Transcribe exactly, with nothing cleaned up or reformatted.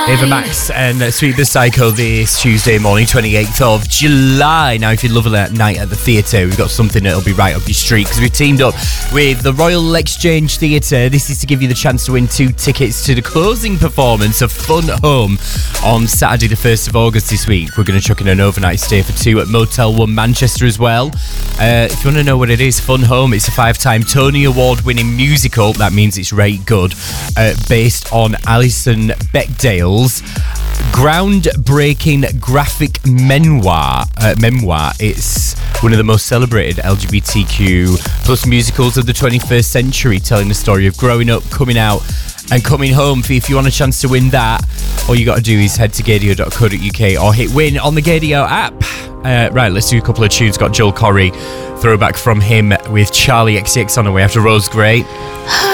Ava Max and Sweet the Psycho this Tuesday morning, twenty-eighth of July. Now, if you're loving that night at the theatre, we've got something that'll be right up your street because we've teamed up with the Royal Exchange Theatre. This is to give you the chance to win two tickets to the closing performance of Fun Home on Saturday the first of August this week. We're going to chuck in an overnight stay for two at Motel One Manchester as well. Uh, if you want to know what it is, Fun Home, it's a five-time Tony Award-winning musical. That means it's right good. Uh, based on Alison Bechdale's groundbreaking graphic memoir. Uh, memoir. It's one of the most celebrated L G B T Q plus musicals of the twenty-first century, telling the story of growing up, coming out, and coming home. If you want a chance to win that, all you got to do is head to gadio dot co dot uk or hit win on the Gadio app. Uh, right, let's do a couple of tunes. Got Joel Corry, throwback from him with Charlie X C X on the way after Rose Gray.